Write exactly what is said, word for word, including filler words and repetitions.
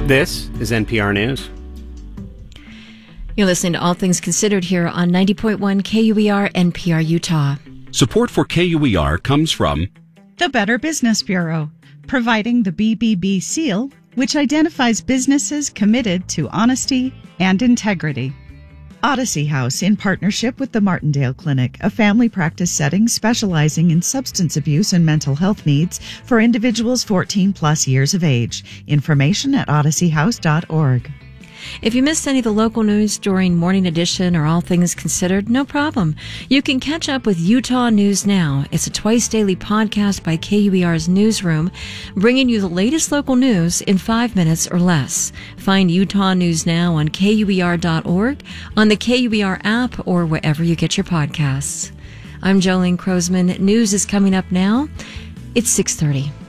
This is N P R News. You're listening to All Things Considered here on ninety point one K U E R N P R Utah. Support for K U E R comes from the Better Business Bureau, providing the B B B seal, which identifies businesses committed to honesty and integrity. Odyssey House, in partnership with the Martindale Clinic, a family practice setting specializing in substance abuse and mental health needs for individuals fourteen plus years of age. Information at odyssey house dot org. If you missed any of the local news during Morning Edition or All Things Considered, no problem. You can catch up with Utah News Now. It's a twice-daily podcast by K U E R's Newsroom, bringing you the latest local news in five minutes or less. Find Utah News Now on K U E R dot org, on the K U E R app, or wherever you get your podcasts. I'm Jolene Crosman. News is coming up now. It's six thirty.